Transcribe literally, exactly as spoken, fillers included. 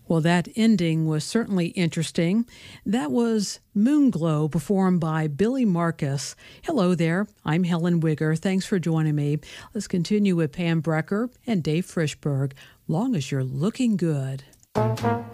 Well, that ending was certainly interesting. That was Moonglow performed by Billy Marcus. Hello there. I'm Helen Wigger. Thanks for joining me. Let's continue with Pam Brecker and Dave Frischberg. Long as you're looking good.